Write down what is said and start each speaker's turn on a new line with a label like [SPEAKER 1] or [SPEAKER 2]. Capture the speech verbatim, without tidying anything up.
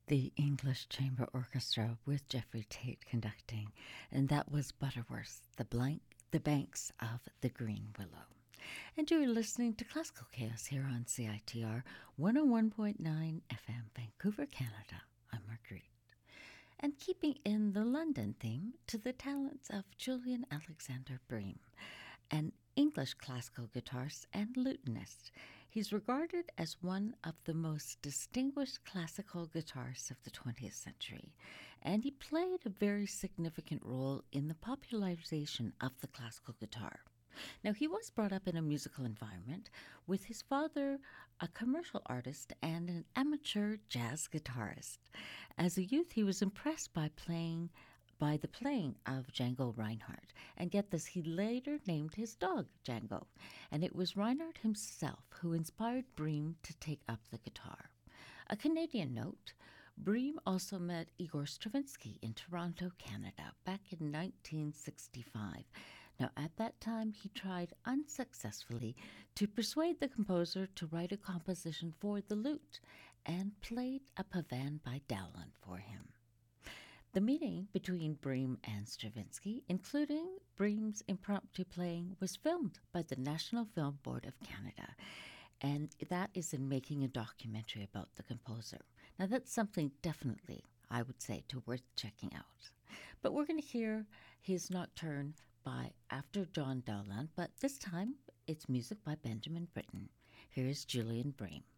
[SPEAKER 1] The English Chamber Orchestra with Jeffrey Tate conducting, and that was Butterworth, the blank, the Banks of the Green Willow. And you're listening to Classical Chaos here on C I T R one oh one point nine F M, Vancouver, Canada. I'm Marguerite. And keeping in the London theme to the talents of Julian Alexander Bream, an English classical guitarist and lutenist. He's regarded as one of the most distinguished classical guitarists of the twentieth century, and he played a very significant role in the popularization of the classical guitar. Now, he was brought up in a musical environment, with his father a commercial artist and an amateur jazz guitarist. As a youth, he was impressed by playing by the playing of Django Reinhardt. And get this, he later named his dog Django. And it was Reinhardt himself who inspired Bream to take up the guitar. A Canadian note, Bream also met Igor Stravinsky in Toronto, Canada, back in nineteen sixty-five. Now, at that time, he tried unsuccessfully to persuade the composer to write a composition for the lute and played a Pavan by Dowland for him. The meeting between Bream and Stravinsky, including Bream's impromptu playing, was filmed by the National Film Board of Canada, and that is in making a documentary about the composer. Now, that's something definitely, I would say, to worth checking out. But we're going to hear his nocturne by after John Dowland, but this time it's music by Benjamin Britten. Here is Julian Bream.